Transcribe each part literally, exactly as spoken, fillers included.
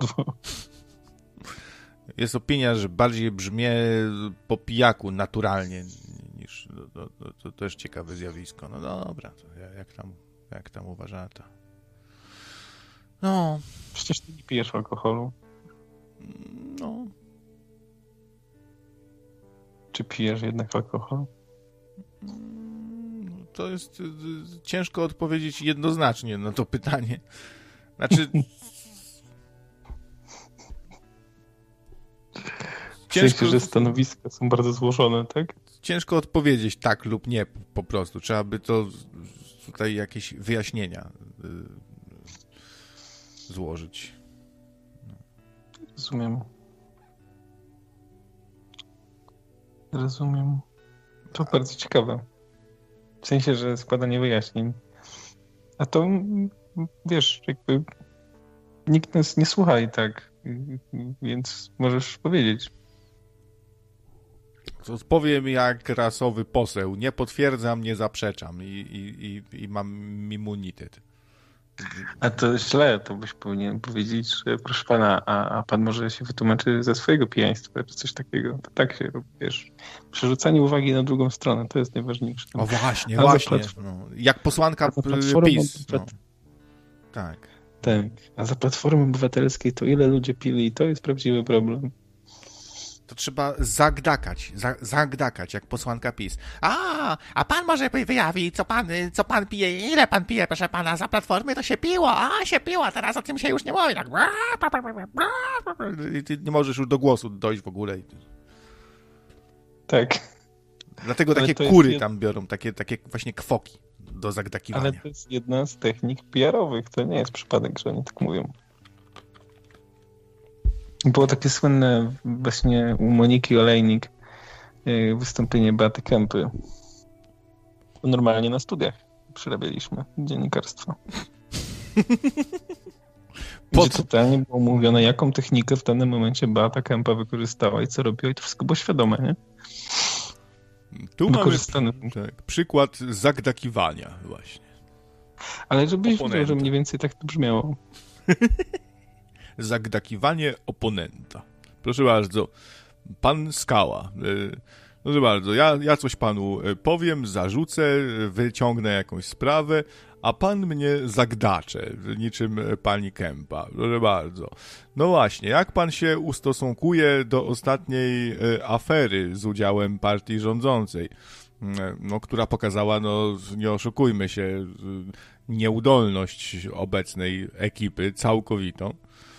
ledwo. Jest opinia, że bardziej brzmie po pijaku naturalnie niż... To, to, to też ciekawe zjawisko. No dobra, to jak tam, jak tam uważa to. No. Przecież ty nie pijesz alkoholu. No. Czy pijesz jednak alkohol? To jest y, y, ciężko odpowiedzieć jednoznacznie na to pytanie. Znaczy... W sensie, ciężko, że stanowiska są bardzo złożone, tak? Ciężko odpowiedzieć tak lub nie po prostu. Trzeba by to tutaj jakieś wyjaśnienia y, złożyć. No. Rozumiem. Rozumiem. To bardzo ciekawe. W sensie, że składanie wyjaśnień. A to, wiesz, jakby nikt nas nie słucha i tak, więc możesz powiedzieć. Powiem jak rasowy poseł. Nie potwierdzam, nie zaprzeczam i, i, i, i mam immunitet. A to źle, to byś powinien powiedzieć, że proszę pana, a, a pan może się wytłumaczy ze swojego pijaństwa, czy coś takiego. To tak się robi, wiesz. Przerzucanie uwagi na drugą stronę, to jest najważniejsze. O właśnie, ale właśnie. Platform... No, jak posłanka PiS. No. Tak. Tak. A za Platformy Obywatelskiej to ile ludzie pili, to jest prawdziwy problem. To trzeba zagdakać, za, zagdakać, jak posłanka PiS. A, a pan może wyjawi, co pan, co pan pije, ile pan pije, proszę pana, za Platformy to się piło, a się piło, a teraz o tym się już nie mówi. Tak. I ty nie możesz już do głosu dojść w ogóle. Tak. Dlatego takie kury jest... tam biorą, takie, takie właśnie kwoki do zagdakiwania. Ale to jest jedna z technik P R-owych, to nie jest przypadek, że oni tak mówią. Było takie słynne właśnie u Moniki Olejnik wystąpienie Beaty Kempy. Normalnie na studiach przerabialiśmy dziennikarstwo. Gdzie totalnie było mówione, jaką technikę w danym momencie Beata Kempa wykorzystała i co robiła i to wszystko było świadome, nie? Tu mamy tak, przykład zagdakiwania właśnie. Ale żebyś wiedział, że mniej więcej tak to brzmiało. Zagdakiwanie oponenta. Proszę bardzo, pan Skała. Proszę bardzo, ja, ja coś panu powiem, zarzucę, wyciągnę jakąś sprawę, a pan mnie zagdacze, niczym pani Kempa. Proszę bardzo. No właśnie, jak pan się ustosunkuje do ostatniej afery z udziałem partii rządzącej, no, która pokazała, no nie oszukujmy się, nieudolność obecnej ekipy całkowitą.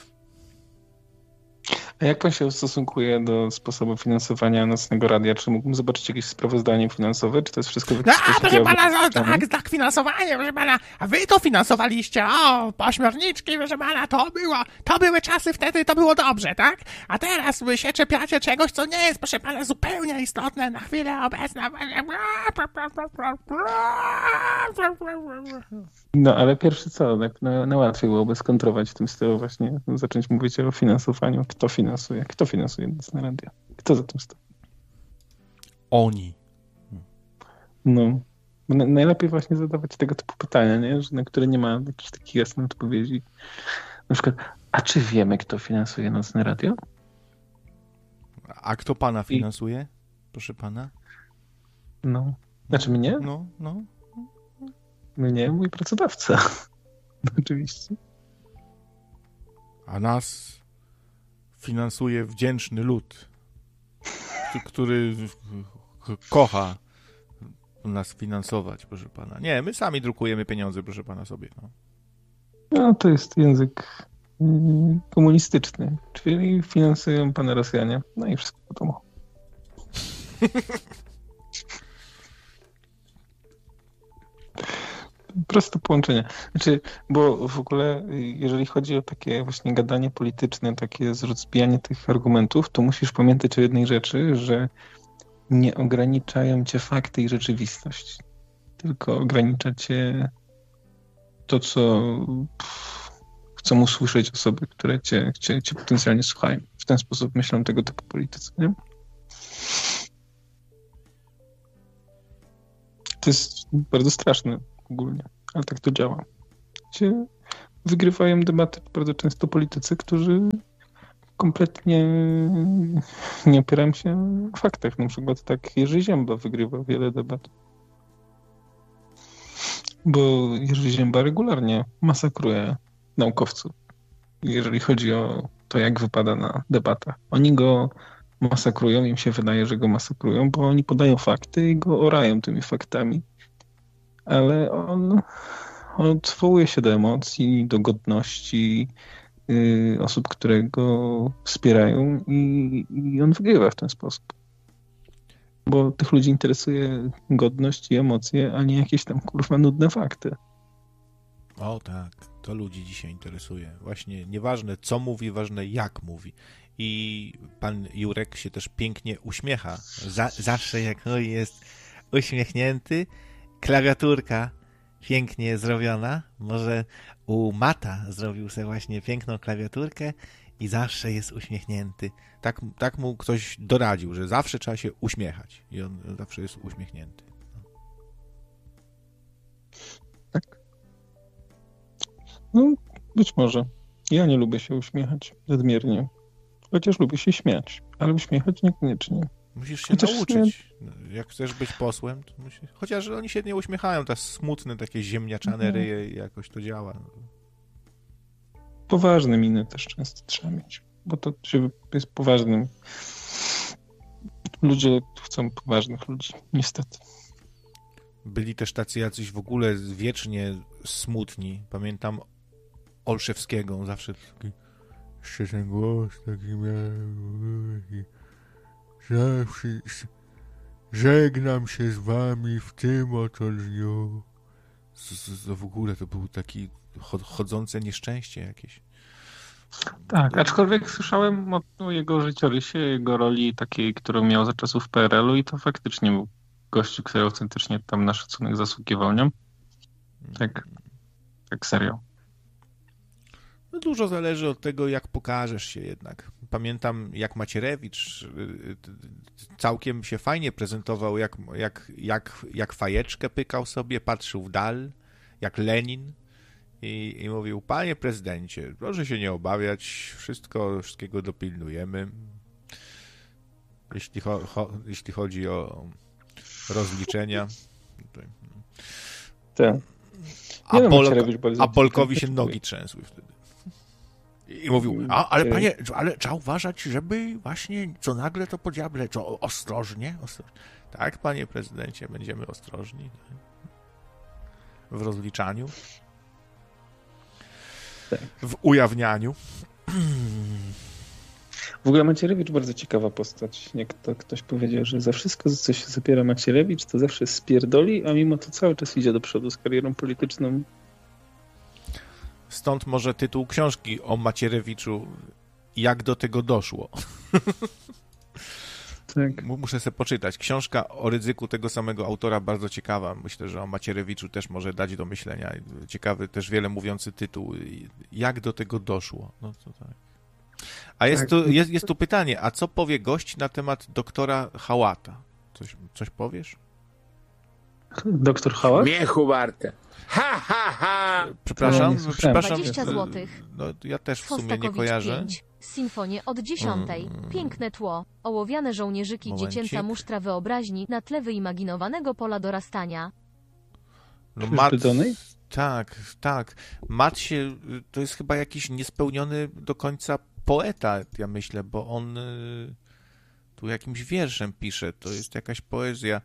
A jak pan się stosunkuje do sposobu finansowania Nocnego Radia? Czy mógłbym zobaczyć jakieś sprawozdanie finansowe? Czy to jest wszystko w jakiś sposób... No, proszę pana, tak, tak, finansowanie, proszę pana, a wy to finansowaliście, o, ośmiorniczki, proszę pana, to było, to były czasy wtedy, to było dobrze, tak? A teraz wy się czepiacie czegoś, co nie jest, proszę pana, zupełnie istotne na chwilę obecną. No, ale pierwszy co, tak najłatwiej byłoby skontrować w tym stylu właśnie, zacząć mówić o finansowaniu, kto finansuje. Kto finansuje Nocne Radio? Kto za tym stoi? Oni. No. Najlepiej właśnie zadawać tego typu pytania, nie? Że na które nie ma jakichś takich jasnych odpowiedzi. Na przykład, a czy wiemy, kto finansuje Nocne Radio? A kto pana finansuje? I... Proszę pana? No. Znaczy mnie? No, no. Mnie, mój pracodawca. No, oczywiście. A nas finansuje wdzięczny lud, który kocha nas finansować, proszę pana. Nie, my sami drukujemy pieniądze, proszę pana, sobie. No, no to jest język komunistyczny, czyli finansują pana Rosjanie. No i wszystko wiadomo. Proste połączenie. Znaczy, bo w ogóle jeżeli chodzi o takie właśnie gadanie polityczne, takie rozbijanie tych argumentów, to musisz pamiętać o jednej rzeczy, że nie ograniczają cię fakty i rzeczywistość. Tylko ogranicza cię to, co pff, chcą usłyszeć osoby, które cię, cię, cię potencjalnie słuchają. W ten sposób myślą tego typu politycy, nie? To jest bardzo straszne ogólnie, ale tak to działa. wygrywają debaty bardzo często politycy, którzy kompletnie nie opierają się na faktach. Na przykład tak Jerzy Zięba wygrywa wiele debat. Bo Jerzy Zięba regularnie masakruje naukowców, jeżeli chodzi o to, jak wypada na debatach. Oni go masakrują, im się wydaje, że go masakrują, bo oni podają fakty i go orają tymi faktami. Ale on odwołuje się do emocji, do godności y, osób, które go wspierają i, i on wygrywa w ten sposób. Bo tych ludzi interesuje godność i emocje, a nie jakieś tam kurwa nudne fakty. O tak, to ludzi dzisiaj interesuje. Właśnie nieważne co mówi, ważne jak mówi. I pan Jurek się też pięknie uśmiecha. Za, zawsze jak on jest uśmiechnięty, klawiaturka pięknie zrobiona. Może u Mata zrobił sobie właśnie piękną klawiaturkę i zawsze jest uśmiechnięty. Tak, tak mu ktoś doradził, że zawsze trzeba się uśmiechać. I on zawsze jest uśmiechnięty. Tak. No, być może. Ja nie lubię się uśmiechać nadmiernie. Chociaż lubię się śmiać, ale uśmiechać niekoniecznie. Musisz się Chociaż nauczyć. Jak chcesz być posłem, to musisz... Chociaż oni się nie uśmiechają, te smutne, takie ziemniaczane ryje i jakoś to działa. Poważne miny też często trzeba mieć, bo to się jest poważnym. Ludzie chcą poważnych ludzi, niestety. Byli też tacy jacyś w ogóle wiecznie smutni. Pamiętam Olszewskiego, on zawsze taki jeszcze ten głos taki miał. Zawsze żegnam się z wami w tym oto dniu. To w ogóle to był taki chodzące nieszczęście jakieś. Tak, aczkolwiek słyszałem o jego życiorysie, jego roli takiej, którą miał za czasów P R L-u i to faktycznie był gościu, który autentycznie tam na szacunek zasługiwał, nie? Tak, tak serio. No dużo zależy od tego, jak pokażesz się jednak. Pamiętam, jak Macierewicz całkiem się fajnie prezentował, jak, jak, jak, jak fajeczkę pykał sobie, patrzył w dal, jak Lenin i, i mówił, panie prezydencie, proszę się nie obawiać, wszystko, wszystkiego dopilnujemy. Jeśli, cho, cho, jeśli chodzi o rozliczenia. Tutaj. Tak. A, Polk, a Polkowi się nogi trzęsły wtedy. I mówił, a, ale panie, ale trzeba uważać, żeby właśnie co nagle to po diable, to ostrożnie, ostrożnie. Tak, panie prezydencie, będziemy ostrożni w rozliczaniu, tak. W ujawnianiu. W ogóle Macierewicz bardzo ciekawa postać. Jak to ktoś powiedział, że za wszystko, za co się zapiera Macierewicz, to zawsze spierdoli, a mimo to cały czas idzie do przodu z karierą polityczną. Stąd może tytuł książki o Macierewiczu, jak do tego doszło. Tak. Muszę sobie poczytać. Książka o Rydzyku tego samego autora, bardzo ciekawa. Myślę, że o Macierewiczu też może dać do myślenia. Ciekawy, też wiele mówiący tytuł. Jak do tego doszło? No to tak. A jest, tak. Tu, jest, jest tu pytanie, a co powie gość na temat doktora Hałata? Coś, coś powiesz? Doktor Hałat? Miechu warte. Ha, ha, ha! Przepraszam, no, przepraszam. dwadzieścia złotych. No, ja też w sumie nie kojarzę. pięć. Sinfonie od dziesiątej. Piękne tło. Ołowiane żołnierzyki, Momencik. dziecięca musztra wyobraźni na tle wyimaginowanego pola dorastania. No, Mat, Pytony? tak, tak. Mat się, to jest chyba jakiś niespełniony do końca poeta, ja myślę, bo on y, tu jakimś wierszem pisze. To jest jakaś poezja.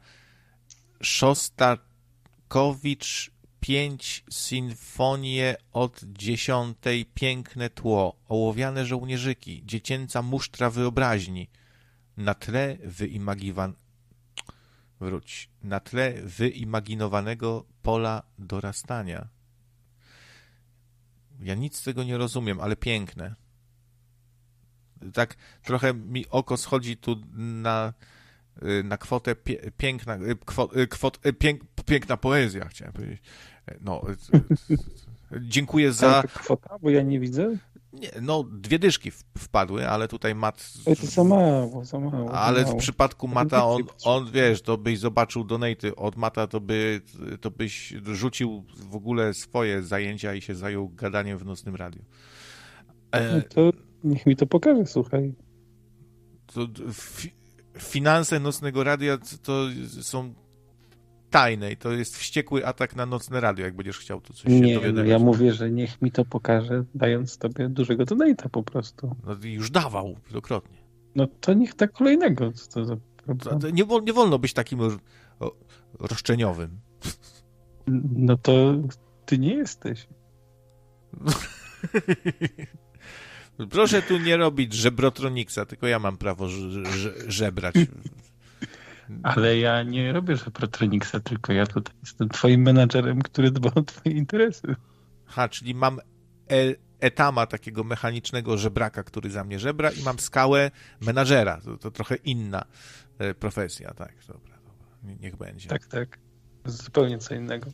Szostakowicz pięć, sinfonie od dziesiątej, piękne tło, ołowiane żołnierzyki, dziecięca musztra wyobraźni, na tle wyimagiwan... Wróć. Na tle wyimaginowanego pola dorastania. Ja nic z tego nie rozumiem, ale piękne. Tak trochę mi oko schodzi tu na, na kwotę pie, piękna, kwot, kwot, pięk, piękna poezja, chciałem powiedzieć. No, dziękuję za... Ale ta kwota, bo ja nie widzę. Nie, no dwie dyszki w, wpadły, ale tutaj Mat... Oj, to za mało, za mało. Ale za mało. w przypadku Mata, on, on, wiesz, to byś zobaczył donaty od Mata, to, by, to byś rzucił w ogóle swoje zajęcia i się zajął gadaniem w nocnym radiu. E, No to niech mi to pokaże, słuchaj. to fi, finanse nocnego radia to są tajne i to jest wściekły atak na nocne radio, jak będziesz chciał to coś się Nie, no dowiadywać. ja mówię, że niech mi to pokaże, dając tobie dużego donate'a po prostu. No, już dawał wielokrotnie. No to niech tak kolejnego. Co to za problem? To nie, wol, nie wolno być takim ro, ro, roszczeniowym. No to ty nie jesteś. Proszę tu nie robić żebrotroniksa, tylko ja mam prawo ż, ż, żebrać. Ale ja nie robię żebrotroniksa, tylko ja tutaj jestem twoim menadżerem, który dba o twoje interesy. Ha, czyli mam e, etama takiego mechanicznego żebraka, który za mnie żebra i mam skałę menadżera. To, to trochę inna e, profesja, tak, dobra, dobra. Niech będzie. Tak, tak. Zupełnie co innego.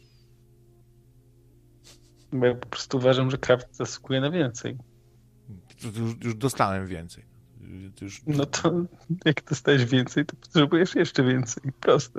Bo ja po prostu uważam, że kraft zasługuje na więcej. Już, już dostałem więcej. Już... No to jak dostajesz więcej, to potrzebujesz jeszcze więcej. Proste.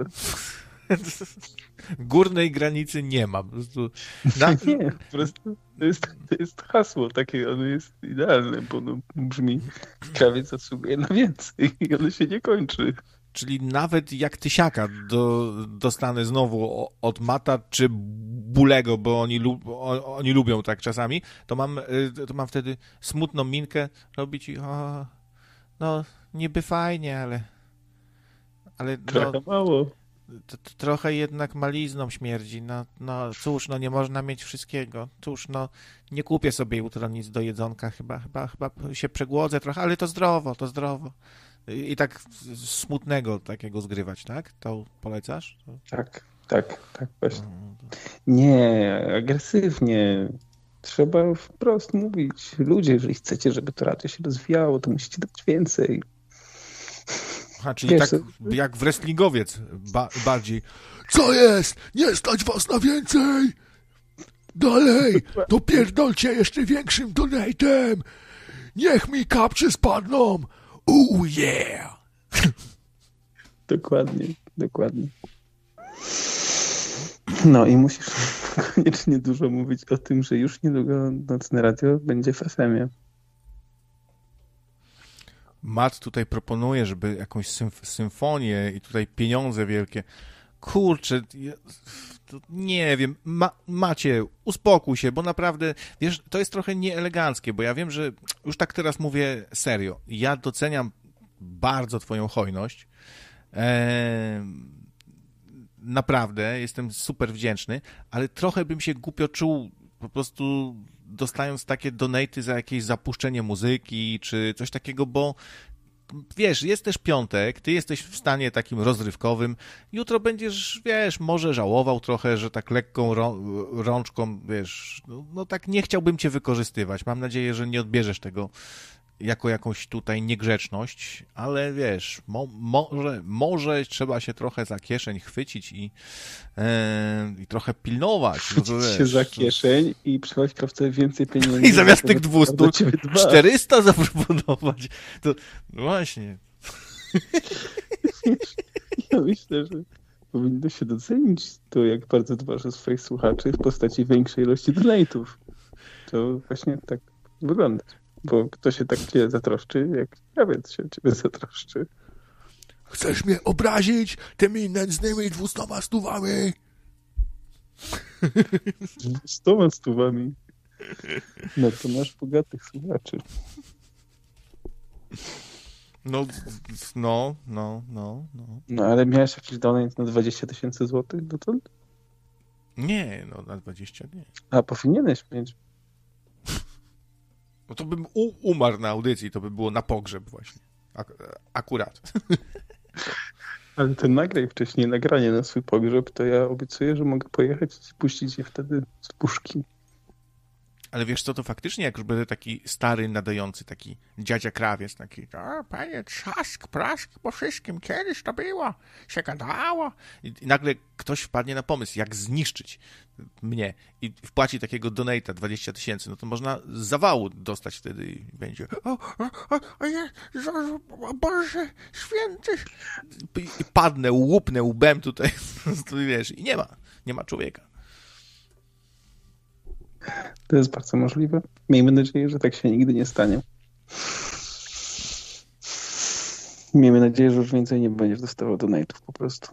Górnej granicy nie ma. Po prostu na... Nie, po prostu to jest, to jest hasło takie, ono jest idealne, bo ono brzmi krawiec zasługuje na więcej i ono się nie kończy. Czyli nawet jak tysiaka do, dostanę znowu od Mata czy Bulego, bo oni, lu, oni lubią tak czasami, to mam, to mam wtedy smutną minkę robić i o, no niby fajnie, ale ale Trochę no, mało. to, to trochę jednak malizną śmierdzi. No, no cóż, no nie można mieć wszystkiego. Cóż, no nie kupię sobie jutro nic do jedzonka, chyba, chyba, chyba się przegłodzę trochę, ale to zdrowo, to zdrowo. I tak smutnego takiego zgrywać, tak? To polecasz? To... Tak, tak, tak, właśnie. Nie, agresywnie. Trzeba wprost mówić. Ludzie, jeżeli chcecie, żeby to radio się rozwijało, to musicie dać więcej. A, czyli Wiesz, tak jak wrestlingowiec ba- bardziej. Co jest? Nie stać was na więcej! Dalej! Dopierdolcie jeszcze większym donatem! Niech mi kapcie spadną! Ooh yeah! Dokładnie, dokładnie. No i musisz koniecznie dużo mówić o tym, że już niedługo Nocne Radio będzie w F M ie. Matt tutaj proponuje, żeby jakąś symf- symfonię i tutaj pieniądze wielkie. Kurczę, ja, to nie wiem. Ma, Macie, uspokój się, bo naprawdę, wiesz, to jest trochę nieeleganckie, bo ja wiem, że już tak teraz mówię serio. Ja doceniam bardzo twoją hojność. Eee, naprawdę, jestem super wdzięczny, ale trochę bym się głupio czuł po prostu dostając takie donaty za jakieś zapuszczenie muzyki, czy coś takiego, bo wiesz, jest też piątek, ty jesteś w stanie takim rozrywkowym, jutro będziesz, wiesz, może żałował trochę, że tak lekką rą- rączką, wiesz, no, no tak nie chciałbym cię wykorzystywać. Mam nadzieję, że nie odbierzesz tego jako jakąś tutaj niegrzeczność, ale wiesz, mo- może, może trzeba się trochę za kieszeń chwycić i, e, i trochę pilnować. Chwycić no to, się wiesz, za kieszeń i przychodzić krawcowi więcej pieniędzy. I zamiast tych dwieście, do ciebie dwa. czterysta zaproponować. To no właśnie. Ja myślę, że powinno się docenić to, jak bardzo dbasz o swoich słuchaczy w postaci większej ilości donate'ów. To właśnie tak wygląda. Bo kto się tak cię zatroszczy, jak krawiec się ciebie zatroszczy. Chcesz mnie obrazić tymi nędznymi dwustoma stówami? Z dwoma stówami. No to masz bogatych słuchaczy. No, no, no, no, no. No ale miałeś jakiś donate na dwadzieścia tysięcy złotych dotąd? Nie, no na dwadzieścia nie. A powinieneś mieć. No to bym u- umarł na audycji, to by było na pogrzeb właśnie. Ak- akurat. Ale ty nagraj wcześniej nagranie na swój pogrzeb, to ja obiecuję, że mogę pojechać i puścić je wtedy z puszki. Ale wiesz co, to faktycznie, jak już będę taki stary, nadający, taki dziadzia krawiec, taki, O, panie, trzask, prask po wszystkim, kiedyś to było, się gadało. i, i nagle ktoś wpadnie na pomysł, jak zniszczyć mnie i wpłaci takiego donate'a dwadzieścia tysięcy, no to można z zawału dostać wtedy i będzie O, o, o, o, Jezu, o Boże Święty. i, i padnę, łupnę łbem tutaj, to wiesz, i nie ma, nie ma człowieka. To jest bardzo możliwe. Miejmy nadzieję, że tak się nigdy nie stanie. Miejmy nadzieję, że już więcej nie będziesz dostawał donate'ów po prostu.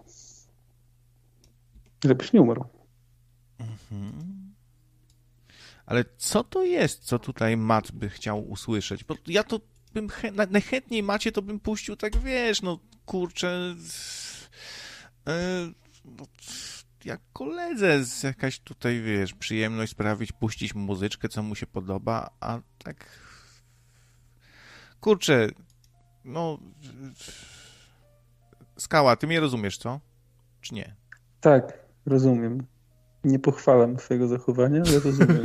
Żebyś nie umarł. Mhm. Ale co to jest, co tutaj Matt by chciał usłyszeć? Bo ja to bym chę... najchętniej Macie to bym puścił tak, wiesz, no kurczę, yy, no, jak koledze z jakaś tutaj, wiesz, przyjemność sprawić, puścić mu muzyczkę, co mu się podoba, a tak kurczę, no Skała, ty mnie rozumiesz, co? Czy nie? Tak, rozumiem. Nie pochwalam twojego zachowania, ale rozumiem.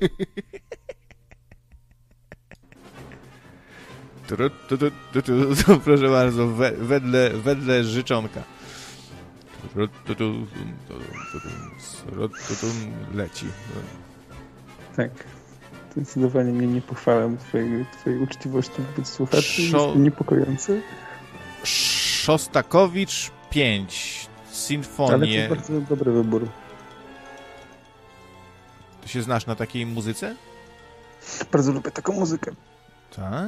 Tu, tu, tu, tu, tu, tu, proszę bardzo, we, wedle, wedle życzonka. Tu, tu, tu, tu, tu, tu, tu, tu, leci. Tak. Zdecydowanie mnie nie pochwalam twojej, twojej uczciwości wobec słuchaczy. Szo- Jest to niepokojące. Szostakowicz pięć. Ale to Sinfonię. jest bardzo dobry wybór. Ty się znasz na takiej muzyce? Bardzo lubię taką muzykę. Tak?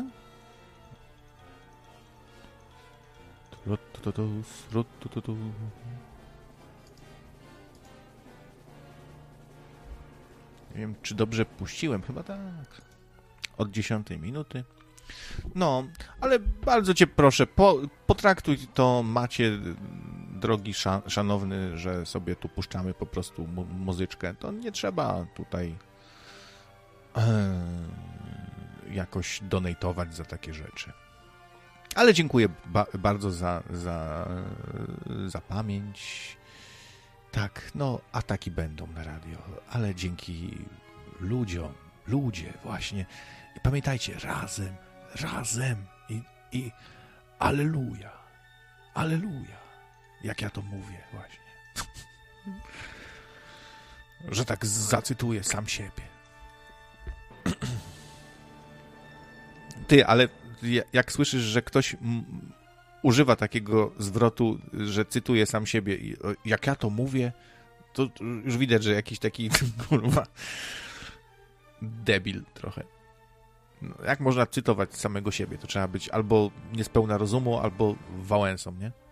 Nie wiem, czy dobrze puściłem. Chyba tak. Od dziesiątej minuty. No, ale bardzo cię proszę, po, potraktuj to, Macie, drogi szan, szanowny, że sobie tu puszczamy po prostu mu, muzyczkę. To nie trzeba tutaj e, jakoś donatować za takie rzeczy. Ale dziękuję ba- bardzo za, za, za pamięć. Tak, no, ataki będą na radio, ale dzięki ludziom, ludzie właśnie. I pamiętajcie, razem, razem i, i alleluja, alleluja, jak ja to mówię właśnie. Że tak zacytuję sam siebie. Ty, ale jak słyszysz, że ktoś m- używa takiego zwrotu, że cytuje sam siebie i jak ja to mówię, to już widać, że jakiś taki kurwa debil trochę. No, jak można cytować samego siebie? To trzeba być albo niespełna rozumu, albo wałęsą, nie?